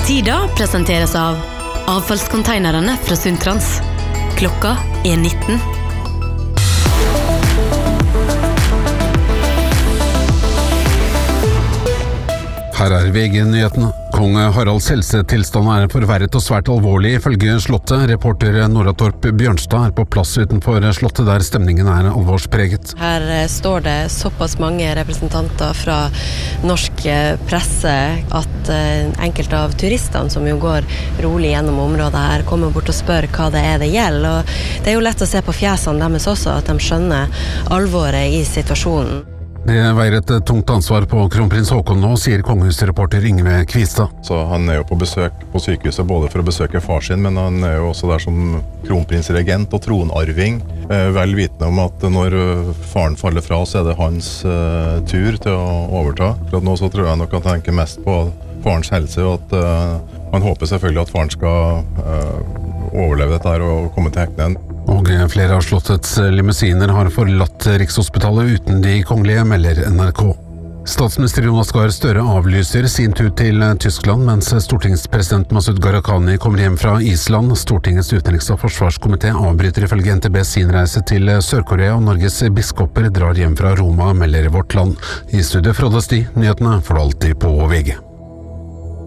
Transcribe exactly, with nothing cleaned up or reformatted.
Tida presenteres av avfallskonteinerne fra Sundtrans. Klokka er nitten. Her er V G-nyhetene. Kong Haralds helsetilstand er forverret og svært alvorlig ifølge Slottet. Reporter Nora Torp Bjørnstad er på plass utenfor Slottet der stemningen er alvorspreget. Her står det såpass mange representanter fra norsk presse at enkelte av turistene som jo går rolig gjennom området her kommer bort og spør hva det er det gjelder. Og det er jo lett å se på fjesene deres også at de skjønner alvoret i situasjonen. Det veier et tungt ansvar på kronprins Haakon nå, sier kongehusreporter Yngve Kvistad. Så han er jo på besøk på sykehuset både for å besøke far sin, men han er jo også der som kronprinsregent og tronarving. Vel vitende om at når faren faller fra, så er det hans uh, tur til å overta. For at nå så tror jeg nok at han tenker mest på farens helse, og at uh, han håper selvfølgelig at faren skal uh, overleve dette her og komme til hektene. Og flere av Slottets limousiner har forlatt Rikshospitalet uten de kongelige, melder N R K. Statsminister Jonas Gahr Støre avlyser sin tur til Tyskland, mens stortingspresident Masud Gharahkhani kommer hjem fra Island. Stortingets utenriks- og forsvarskomité avbryter ifølge N T B sin reise til Sør-Korea, og Norges biskoper drar hjem fra Roma, melder Vårt Land. I studio Frode Sti, nyhetene får du alltid på V G.